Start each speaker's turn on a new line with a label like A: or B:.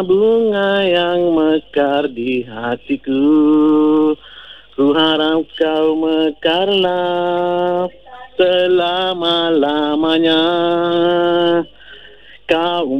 A: bunga yang mekar di hatiku. Ku harap kau mekarlah selama-lamanya.